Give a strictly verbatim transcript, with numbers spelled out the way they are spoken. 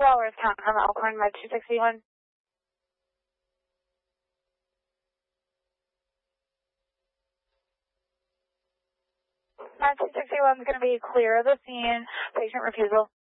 Flowers count from Elkhorn, Med two sixty-one. Med two sixty-one is going to be clear of the scene, patient refusal.